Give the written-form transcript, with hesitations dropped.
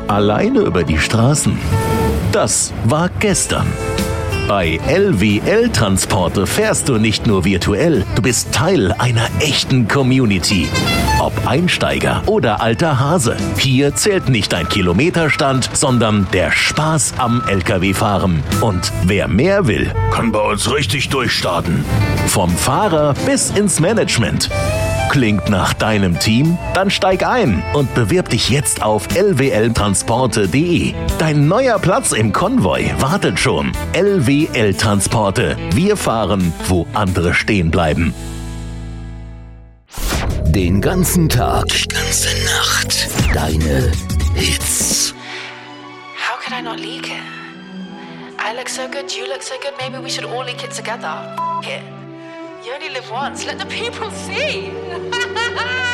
Alleine über die Straßen. Das war gestern. Bei LWL Transporte fährst du nicht nur virtuell, du bist Teil einer echten Community. Ob Einsteiger oder alter Hase, hier zählt nicht dein Kilometerstand, sondern der Spaß am LKW-Fahren. Und wer mehr will, kann bei uns richtig durchstarten. Vom Fahrer bis ins Management. Klingt nach deinem Team? Dann steig ein und bewirb dich jetzt auf lwltransporte.de. Dein neuer Platz im Konvoi wartet schon. LWL Transporte. Wir fahren, wo andere stehen bleiben. Den ganzen Tag, die ganze Nacht, deine Hits. How could I not leak it? I look so good, you look so good, maybe we should all leak it together. F it. You only live once, let the people see.